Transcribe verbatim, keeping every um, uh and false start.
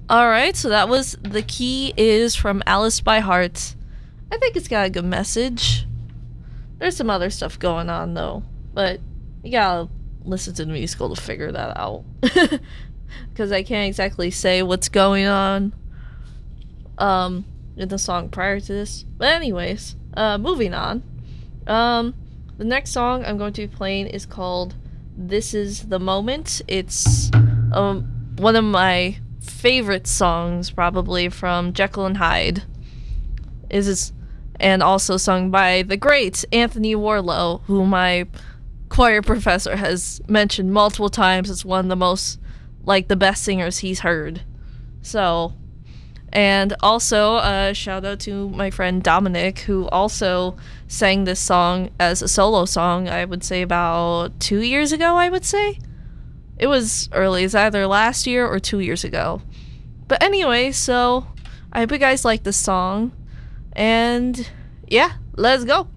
Alright, so that was The Key Is from Alice by Heart. I think it's got a good message. There's some other stuff going on though, but you gotta listen to the musical to figure that out. Because I can't exactly say what's going on um, in the song prior to this. But anyways, uh, moving on. Um, the next song I'm going to be playing is called This Is the Moment. It's um, one of my favorite songs probably from Jekyll and Hyde. Is this, and also sung by the great Anthony Warlow, who my choir professor has mentioned multiple times as one of the most, like, the best singers he's heard. So, and also uh, shout out to my friend Dominic, who also sang this song as a solo song, I would say about two years ago, I would say. It was early, it's either last year or two years ago. But anyway, so I hope you guys like this song. And yeah, let's go.